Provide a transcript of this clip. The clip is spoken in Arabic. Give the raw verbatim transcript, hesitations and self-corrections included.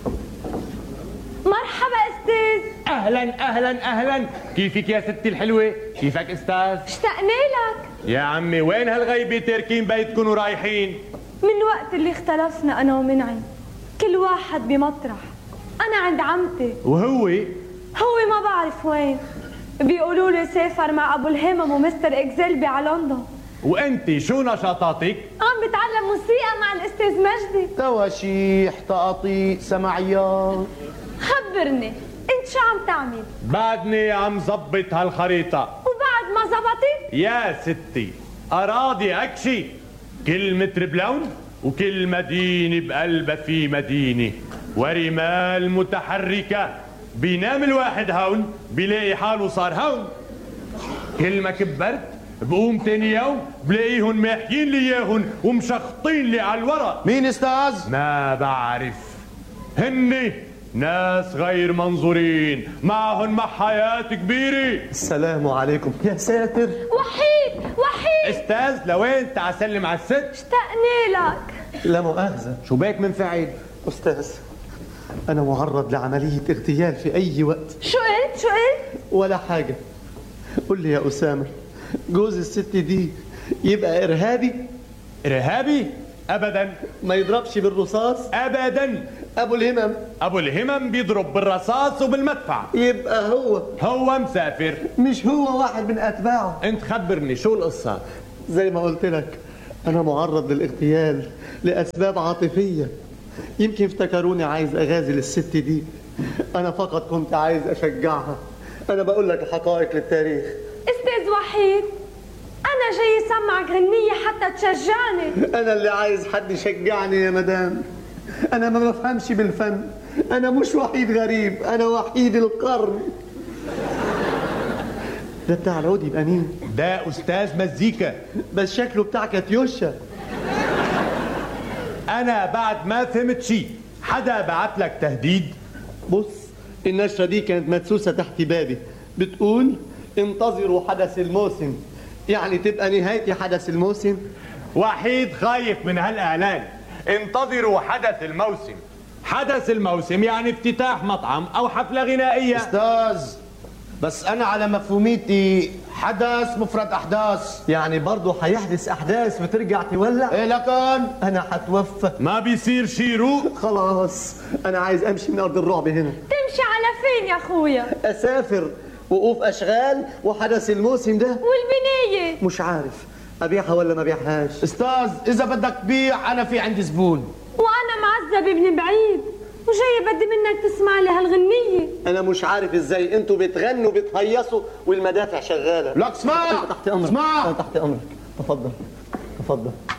مرحبا استاذ. اهلا اهلا اهلا، كيفك يا ستي الحلوه؟ كيفك استاذ؟ اشتقنا لك يا عمي وين هالغيبه تاركين بيتكم ورايحين؟ من وقت اللي اختلفنا انا ومنعم كل واحد بمطرح. انا عند عمتي وهو هو ما بعرف وين، بيقولوا لي سافر مع ابو الهمم ومستر اكزيلبي على لندن. وانت شو نشاطاتك؟ عم بتعلم موسيقى مع الاستاذ مجدي. تواشيح، تقاطيع، سمعيات. خبرني انت شو عم تعمل؟ بعدني عم زبط هالخريطه. وبعد ما زبطت؟ يا ستي اراضي اكشي، كل متر بلون وكل مدينه بقلبها في مدينه ورمال متحركه. بينام الواحد هون بيلاقي حاله صار هون. كل ما كبرت بقوم تاني يوم بلاقيهم ماحيين لي اياهم ومشخطين لي على الورق. مين استاذ؟ ما بعرف، هني ناس غير منظورين معهم محايات كبيره. السلام عليكم. يا ساتر. وحيد وحيد استاذ لوين؟ تعال سلم على الست. اشتقنا لك. لا مؤاخذة. شو بك منفعل؟ استاذ انا معرض لعملية اغتيال في اي وقت. شو قلت شو قلت؟ ولا حاجة. قل لي يا اسامة، جوز الست دي يبقى ارهابي؟ ارهابي؟ ابدا. ما يضربش بالرصاص؟ ابدا. ابو الهمم؟ ابو الهمم بيضرب بالرصاص وبالمدفع. يبقى هو هو مسافر. مش هو واحد من اتباعه؟ انت خبرني شو القصة؟ زي ما قلت لك انا معرض للاغتيال لاسباب عاطفية. يمكن افتكروني عايز اغازل الست دي، انا فقط كنت عايز اشجعها. انا بقول لك حقائق للتاريخ. استاذ وحيد انا جاي اسمعك غنية حتى تشجعني. انا اللي عايز حد يشجعني يا مدام. انا ما بفهمش بالفن، انا مش وحيد غريب، انا وحيد القرن. ده بتاع العود يبقى مين؟ ده استاذ مزيكا. بس شكله بتاع كاتيوشا. انا بعد ما فهمت شي. حدا بعت لك تهديد؟ بص النشرة دي كانت مدسوسة تحت بابي، بتقول انتظروا حدث الموسم. يعني تبقى نهاية حدث الموسم. وحيد خايف من هالاعلان. انتظروا حدث الموسم. حدث الموسم يعني افتتاح مطعم او حفلة غنائية. استاذ بس انا على مفهوميتي حدث مفرد احداث. يعني برضه هيحدث احداث وترجع تولع؟ ايه لكن انا هتوفى. ما بيصير شي روق. خلاص انا عايز امشي من ارض الرعب هنا. تمشي على فين يا اخويا؟ اسافر، وقوف اشغال وحدث الموسم ده. والبنية مش عارف ابيعها ولا ما ابيعهاش. استاذ اذا بدك بيع انا في عندي زبون. وانا معذبة من بعيد وجاية بدي منك تسمع لي هالغنية. انا مش عارف ازاي انتوا بتغنوا بتهيصوا والمدافع شغالة. لك اسمع. تحت امرك. اسمع. تحت امرك. تفضل تفضل.